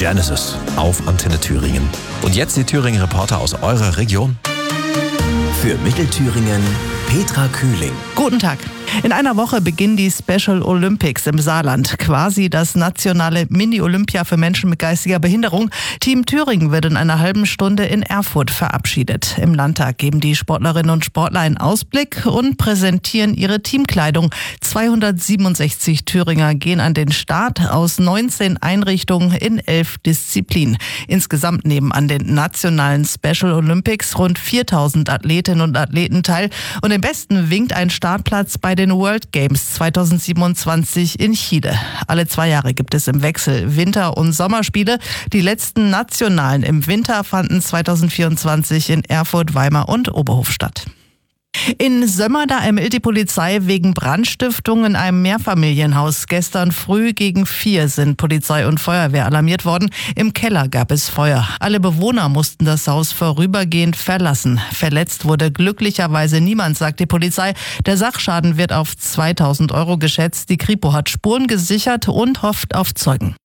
Genesis auf Antenne Thüringen. Und jetzt die Thüringer Reporter aus eurer Region. Für Mittelthüringen Petra Kühling. Guten Tag. In einer Woche beginnen die Special Olympics im Saarland. Quasi das nationale Mini-Olympia für Menschen mit geistiger Behinderung. Team Thüringen wird in einer halben Stunde in Erfurt verabschiedet. Im Landtag geben die Sportlerinnen und Sportler einen Ausblick und präsentieren ihre Teamkleidung. 267 Thüringer gehen an den Start aus 19 Einrichtungen in 11 Disziplinen. Insgesamt nehmen an den nationalen Special Olympics rund 4000 Athletinnen und Athleten teil. Und im Besten winkt ein Startplatz bei den World Games 2027 in Chile. Alle 2 Jahre gibt es im Wechsel Winter- und Sommerspiele. Die letzten nationalen im Winter fanden 2024 in Erfurt, Weimar und Oberhof statt. In Sömmerda ermittelt die Polizei wegen Brandstiftung in einem Mehrfamilienhaus. Gestern früh gegen 4 sind Polizei und Feuerwehr alarmiert worden. Im Keller gab es Feuer. Alle Bewohner mussten das Haus vorübergehend verlassen. Verletzt wurde glücklicherweise niemand, sagt die Polizei. Der Sachschaden wird auf 2000 € geschätzt. Die Kripo hat Spuren gesichert und hofft auf Zeugen.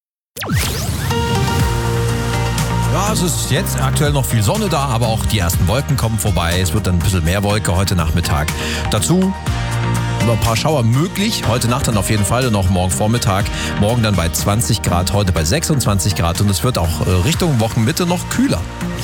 Ja, es ist jetzt aktuell noch viel Sonne da, aber auch die ersten Wolken kommen vorbei. Es wird dann ein bisschen mehr Wolke heute Nachmittag. Dazu ein paar Schauer möglich. Heute Nacht dann auf jeden Fall und auch morgen Vormittag. Morgen dann bei 20 Grad, heute bei 26 Grad und es wird auch Richtung Wochenmitte noch kühler.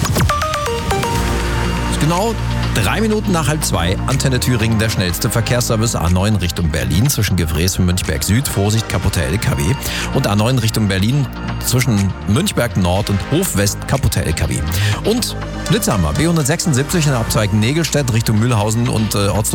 Genau 3 Minuten nach 1:30, Antenne Thüringen, der schnellste Verkehrsservice. A9 Richtung Berlin zwischen Gefrees und Münchberg Süd. Vorsicht, kaputter LKW. Und A9 Richtung Berlin zwischen Münchberg Nord und Hof West, kaputter LKW. Und Blitzhammer, B176 in der Abzweigung Negelstedt Richtung Mühlhausen und